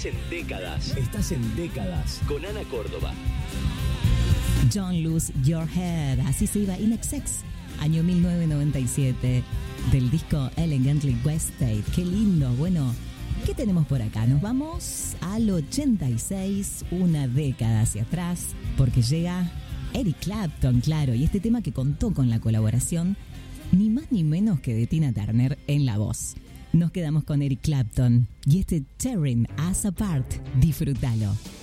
Estás en décadas. Estás en décadas. Con Ana Córdoba. Don't Lose Your Head. Así se iba In Excess, año 1997, del disco Elegantly Wasted. Qué lindo. Bueno, ¿qué tenemos por acá? Nos vamos al 86, una década hacia atrás, porque llega Eric Clapton, claro, y este tema que contó con la colaboración ni más ni menos que de Tina Turner en la voz. Nos quedamos con Eric Clapton y este Tearing Us Apart. Disfrútalo.